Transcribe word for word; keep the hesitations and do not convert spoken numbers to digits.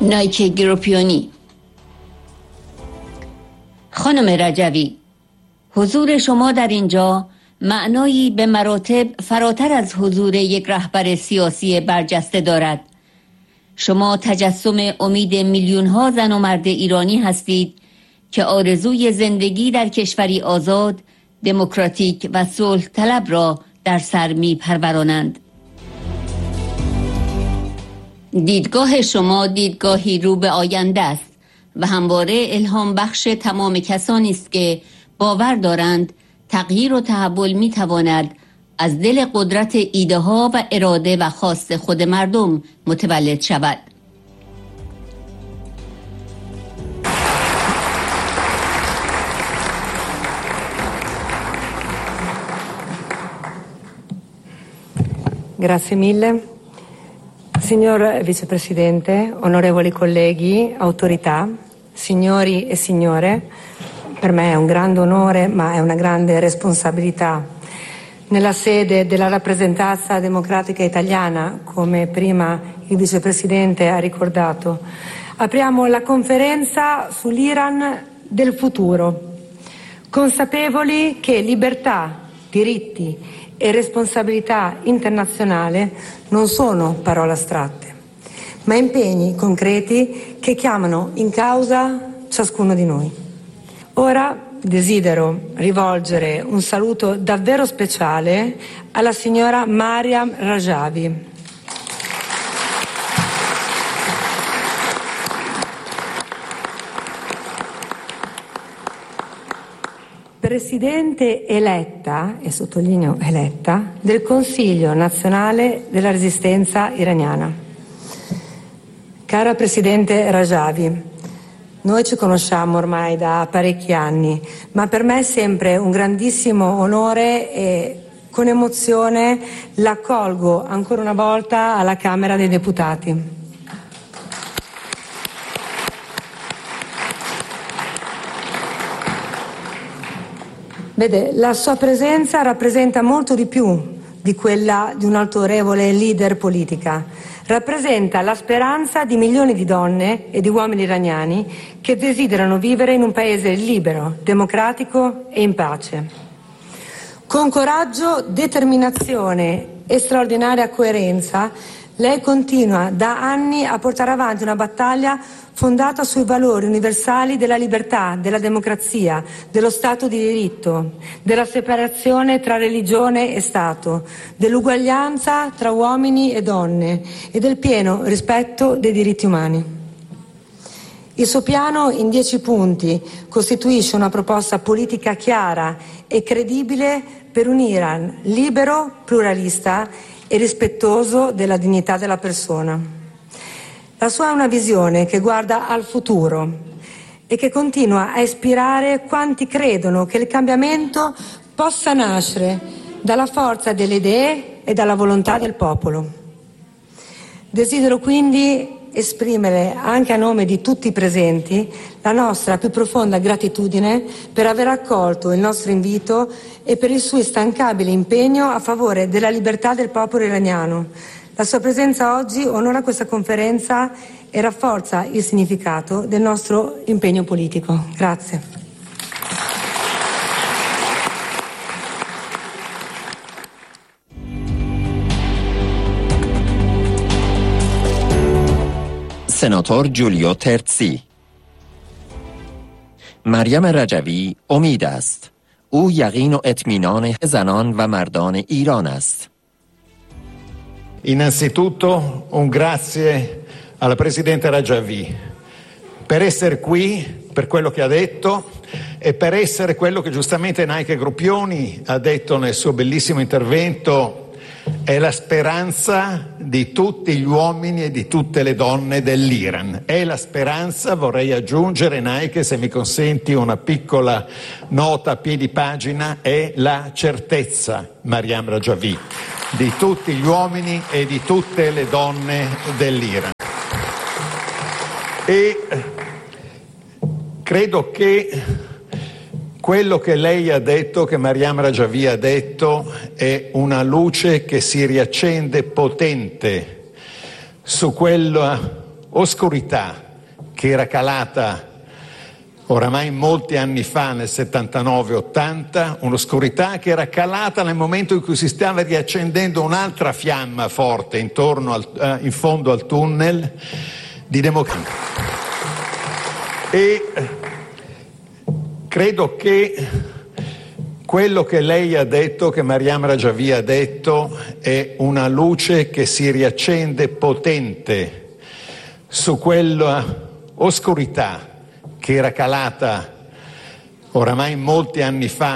نایک گروپیونی. خانم رجوی، حضور شما در اینجا معنایی به مراتب فراتر از حضور یک رهبر سیاسی برجسته دارد. شما تجسم امید میلیون ها زن و مرد ایرانی هستید که آرزوی زندگی در کشوری آزاد، دموکراتیک و صلح طلب را در سر می پرورانند. دیدگاه شما دیدگاهی رو به آینده است و همواره الهام بخش تمام کسانی است که باور دارند تغییر و تحول می تواند از دل قدرت ایده ها و اراده و خواست خود مردم متولد شود. Grazie mille. Signor Vicepresidente, onorevoli colleghi, autorità, signori e signore, per me è un grande onore ma è una grande responsabilità. Nella sede della rappresentanza democratica italiana, come prima il Vicepresidente ha ricordato, apriamo la conferenza sull'Iran del futuro, consapevoli che libertà, diritti e responsabilità internazionale non sono parole astratte, ma impegni concreti che chiamano in causa ciascuno di noi. Ora desidero rivolgere un saluto davvero speciale alla signora Maryam Rajavi. Presidente eletta, e sottolineo eletta, del Consiglio nazionale della resistenza iraniana. Cara Presidente Rajavi, noi ci conosciamo ormai da parecchi anni, ma per me è sempre un grandissimo onore e con emozione l'accolgo ancora una volta alla Camera dei Deputati. Vede, la sua presenza rappresenta molto di più di quella di un'autorevole leader politica. Rappresenta la speranza di milioni di donne e di uomini iraniani che desiderano vivere in un paese libero, democratico e in pace. Con coraggio, determinazione e straordinaria coerenza, lei continua da anni a portare avanti una battaglia fondata sui valori universali della libertà, della democrazia, dello Stato di diritto, della separazione tra religione e Stato, dell'uguaglianza tra uomini e donne e del pieno rispetto dei diritti umani. Il suo piano in dieci punti costituisce una proposta politica chiara e credibile per un Iran libero, pluralista e rispettoso della dignità della persona. La sua è una visione che guarda al futuro e che continua a ispirare quanti credono che il cambiamento possa nascere dalla forza delle idee e dalla volontà del popolo. Desidero quindi esprimere anche a nome di tutti i presenti la nostra più profonda gratitudine per aver accolto il nostro invito e per il suo instancabile impegno a favore della libertà del popolo iraniano. La sua presenza oggi onora questa conferenza e rafforza il significato del nostro impegno politico. Grazie. سناتور جولیو ترتسی. مریم رجوی امید است. او یقین و اطمینان زنان و مردان ایران است. Innanzitutto un grazie alla Presidente Rajavi per essere qui, per quello che ha detto e per essere quello che giustamente Nike Gruppioni ha detto nel suo bellissimo intervento, è la speranza di tutti gli uomini e di tutte le donne dell'Iran. È la speranza, vorrei aggiungere, Nike, se mi consenti una piccola nota a piedi pagina, è la certezza, Maryam Rajavi, di tutti gli uomini e di tutte le donne dell'Iran. E credo che quello che lei ha detto, che Maryam Rajavi ha detto, è una luce che si riaccende potente su quella oscurità che era calata oramai molti anni fa, nel settantanove ottanta, un'oscurità che era calata nel momento in cui si stava riaccendendo un'altra fiamma forte intorno al, eh, in fondo al tunnel di democrazia. E credo che quello che lei ha detto, che Maryam Rajavi ha detto, è una luce che si riaccende potente su quella oscurità che era calata oramai molti anni fa